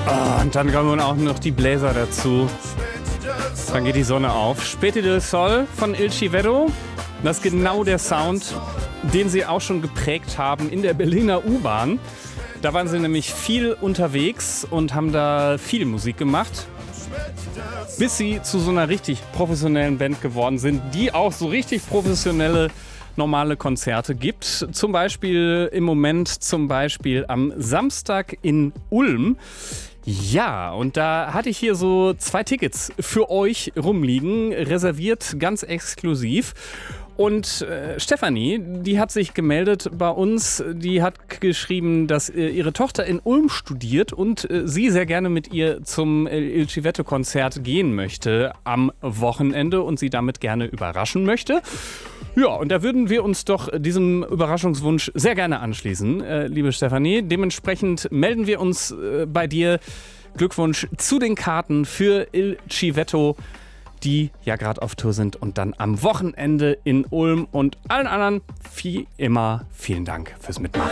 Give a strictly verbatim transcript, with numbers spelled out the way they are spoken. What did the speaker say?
Oh, und dann kommen auch noch die Bläser dazu. Dann geht die Sonne auf. Speti del Sol von Il Civetto. Das ist genau der Sound, den sie auch schon geprägt haben in der Berliner U-Bahn. Da waren sie nämlich viel unterwegs und haben da viel Musik gemacht. Bis sie zu so einer richtig professionellen Band geworden sind, die auch so richtig professionelle, normale Konzerte gibt. Zum Beispiel im Moment, zum Beispiel am Samstag in Ulm. Ja, und da hatte ich hier so zwei Tickets für euch rumliegen, reserviert ganz exklusiv. Und äh, Stefanie, die hat sich gemeldet bei uns, die hat geschrieben, dass äh, ihre Tochter in Ulm studiert und äh, sie sehr gerne mit ihr zum äh, Il Civetto-Konzert gehen möchte am Wochenende und sie damit gerne überraschen möchte. Ja, und da würden wir uns doch diesem Überraschungswunsch sehr gerne anschließen, äh, liebe Stefanie. Dementsprechend melden wir uns äh, bei dir. Glückwunsch zu den Karten für Il Civetto, die ja gerade auf Tour sind und dann am Wochenende in Ulm. Und allen anderen, wie immer, vielen Dank fürs Mitmachen.